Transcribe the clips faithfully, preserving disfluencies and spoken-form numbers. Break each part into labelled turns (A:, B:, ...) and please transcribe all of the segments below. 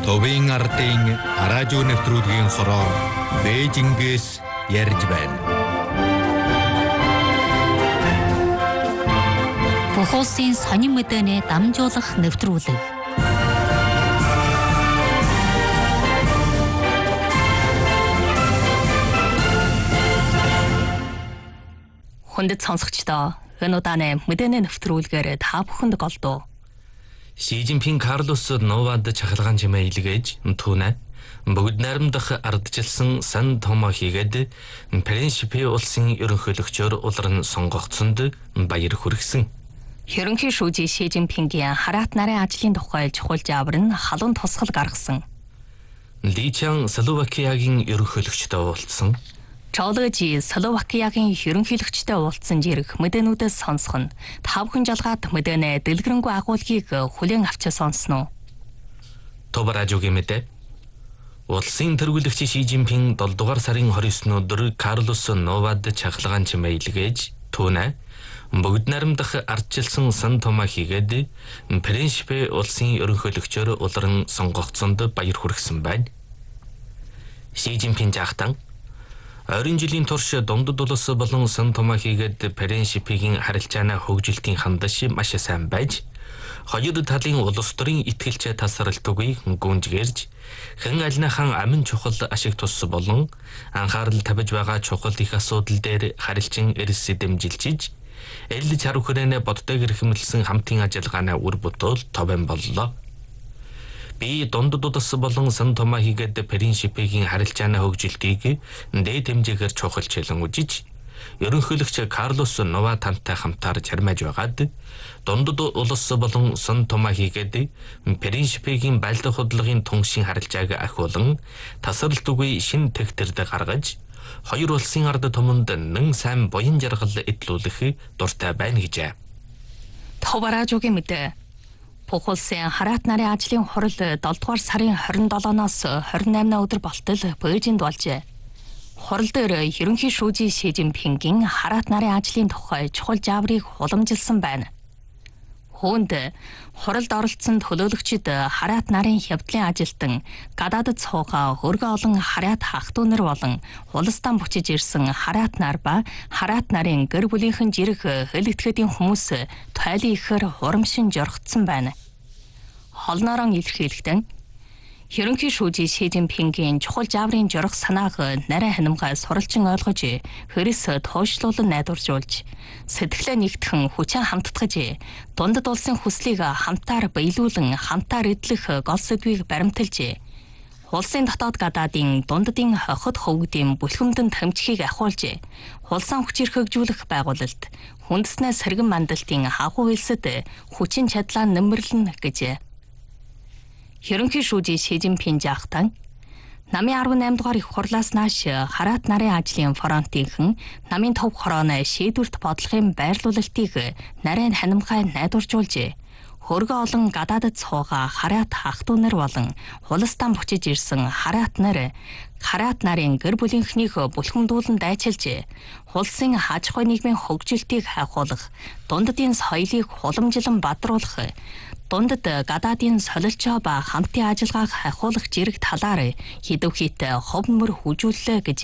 A: Товын ардын радио нэвтрүүлгийн хороор Бээжингээс ярьж байна.
B: Бүх улсын сонин мэдээний дамжуулах нэвтрүүлэг. Хүндэт сонсогчдоо энэ удааны мэдээний нэвтрүүлгээр та бүхэнд голдуу.
C: Шижинпин Карлос Новад чахалгаан чимээ илгээж түүнэ бүгд найрамдах ардчилсан сан томо хийгээд принципи улсын ерөнхийлөгчөөр улран сонгогдсонд баяр хүргэсэн.
B: Ерөнхий шүүжий Шижинпингийн хараат нарын ажлын тухай чухал жавар нь халуун тусгал гаргасан.
C: Личан Словакиягийн ерөнхийлөгчтэй уулзсан.
B: Чолгожи Словакиягийн ерөнхийлөгчтэй уулзсан жирэх мэдээнүүдээс сонсох нь та бүхэн жалгаад мэдэнэ дэлгэрэнгүй агуулгыг хүлээн авч сонсно.
C: Тобаражугийн мэдээ. Улсын тэргүүлэгч Шижинпин долоо дугаар сарын хорь өсний өдөр Карлос Новад чахалгаан чимээ илгээж түүнэ бүгд найрамдах ардчилсан сан томо хийгээд принципи улсын ерөнхийлөгчөөр улран сонгогдсонд баяр хүргэсэн байна. Шижинпин жахтан ойрын жилийн турш дундад улс болон сан томо хийгээд принципийн харилцааны хөгжилтийн хандаж маш сайн байж хоёр талын улс төрийн итгэлч тасралтгүй гүнжгэрж хэн альнахын амин чухал ашиг тус болон анхаарал тавьж байгаа чухал их асуудал дээр харилцан эрс дэмжилж эл чар хүрээний боддог эрхэмлсэн хамтын ажиллагааны үр бүтээл товен боллоо. Би дундад улс болон сан томо хийгээд принципийн харилцааны хөгжилтийг дээд хэмжээгээр чухалчлан үжиж ерөнхийлөгч Карлос Новад тантай хамтаар чармааж байгаад дундад улс болон сан томо хийгээд принципийн байлдах хөдөлгөөний түншин харилцааг ахиулан тасралтгүй шин тэгтэрд гаргаж хоёр улсын ард түмэнд нэн сайн буян жаргал эдлүүлэх дуртай байна гэжээ.
B: Тобаражугийн мэдээ. Бүх улсын хараат нарын ажлын хурал долоо дугаар сарын хорин долооноос хорин наймнаа өдөр болтол Бээжинд болжээ. Хурал дээр ерөнхий шүүжий Шижинпингийн хараат нарын ажлын тухай чухал жаврыг хуламжилсан байна. Хөөнд хуралд оролцсон төлөөлөгчид хараат нарын хявдлын ажилтан гадаадд суугаа хөргө олон хараат ах トゥ нар болон улстан бучиж ирсэн хараат нар ба хараат нарын гэр бүлийнхэн жирэх хэлэгдэхэтийн хүмүүс тойлын ихээр хурамшин жоргоцсон байна. Холноорон илэрхийлэхдээ ерөнхий шүүжий Шижинпингийн чухал жаврын жорох санааг нарийн ханамгай суралжин ойлгож хэрэс тоошлуулан найдваржуулж сэтгэлээ нэгтгэн хүчин хамтдагж дундад улсын хүслийг хамтаар биелүүлэн хамтаар эдлэх гол сэдвийг баримталж улсын дотоод гадаадын дундадын хохид хөвгдийн бүлхэмдэнд хамжихыг ахиулж улсын хүчээр хөгжүүлэх байгуулалт хүндэснээ сэргэн мандалтын агуу хэлсэд хүчин чадлаа нэмэрлэн гэж ерөнхий шүүжий Шижинпин жахтан намын арван наймд дугаар их хурлаас нааш хараат нарын ажлын фронтийнхэн намын төв хорооны шийдвэрт бодлогын байрлуулалтыг нарийн ханамгай найдваржуулж хөргө олон гадаадд суугаа хараат ах トゥ нар болон улстан бучиж ирсэн хараат нар хараат нарын гэр бүлийнхнийг бүлхэмдүүлэн дайчилж улсын аж ахуй нийгмийн хөгжилтийг хайхуулах дундадын соёлыг хуламжлан бадруулах дундад гадаадын солилцоо ба хамтын ажиллагааг хайхуулах зэрэг талаар хэдвхийт хов нэмэр хүжүүллээ гэж.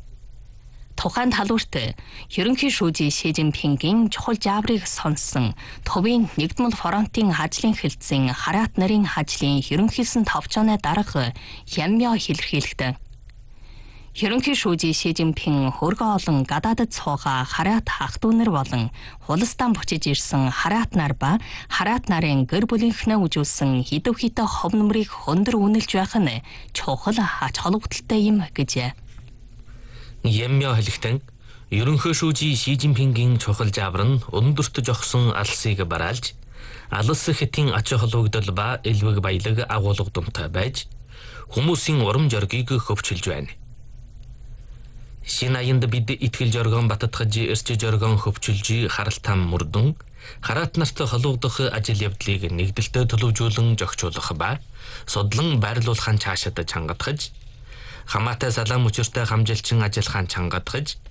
B: Тухайн талбарт ерөнхий шүүжий Шижинпингийн чухал жаврыг сонссон төвийн нэгдмэл фронтын ажлын хэлтсийн хараат нарын ажлын ерөнхийлсөн товчооны дарга Яммё илэрхийлэхдээ ерөнхий шүүжий Шижинпин хөргө олон гадаадд суугаа хараат ах トゥ нар болон улстан бучиж ирсэн хараат нар ба хараат нарын гэр бүлийнхнээ үжүүлсэн хэдвхийт хов нэмрийг хөндөр үнэлж байх нь чухал ач холбогдолтой юм гэж.
C: Яммё хэлэхдээ ерөнхий шүүжий Шижинпингийн чухал жавар нь өндөрт жогсон алсыг бараалж алс хэтийн ач холбогдол ба элвэг баялаг агуулга думтай байж хүмүүсийн урам зориг хөвчилж байна. Шинэ аянд бид итгэл жоргон баттгаж эрч жоргон хөвчилж харалтан мөрдөн хараат нарт холбогдох ажил явдлыг нэгдэлтэй төлөвжүүлэн зохицуулах ба судлан байрлуулахын цаашид чангадгаж хамаатай салаам учиртай хамжилчин ажиллахын чангадгаж